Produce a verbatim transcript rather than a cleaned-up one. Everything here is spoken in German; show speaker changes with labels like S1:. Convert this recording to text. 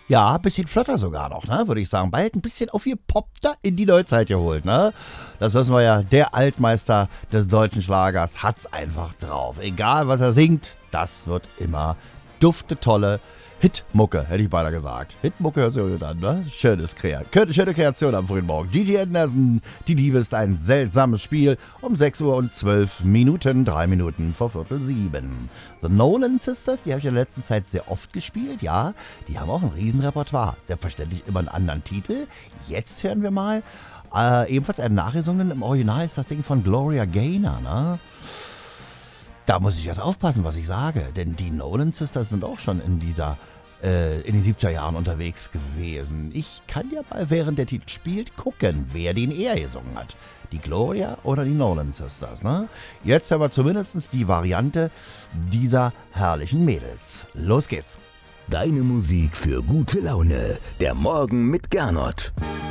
S1: Ja, ein bisschen flotter sogar noch, ne, würde ich sagen. Bald ein bisschen aufgepopter in die Neuzeit geholt, ne? Das wissen wir ja, der Altmeister des deutschen Schlagers hat's einfach drauf. Egal, was er singt, das wird immer dufte tolle Hitmucke, hätte ich beinahe gesagt. Hitmucke hört sich gut an, ne? Schönes Krea- Schöne Kreation am frühen Morgen. Gigi Anderson, Die Liebe ist ein seltsames Spiel. Um sechs Uhr und zwölf Minuten, drei Minuten vor Viertel sieben. The Nolan Sisters, die habe ich in der letzten Zeit sehr oft gespielt, ja. Die haben auch ein Riesenrepertoire. Selbstverständlich immer einen anderen Titel. Jetzt hören wir mal, äh, ebenfalls ein nachgesungen. Im Original ist das Ding von Gloria Gaynor, ne? Da muss ich jetzt aufpassen, was ich sage, denn die Nolan Sisters sind auch schon in dieser, äh, in den siebziger Jahren unterwegs gewesen. Ich kann ja mal, während der Titel spielt, gucken, wer den eher gesungen hat. Die Gloria oder die Nolan Sisters, ne? Jetzt haben wir zumindest die Variante dieser herrlichen Mädels. Los geht's.
S2: Deine Musik für gute Laune. Der Morgen mit Gernot.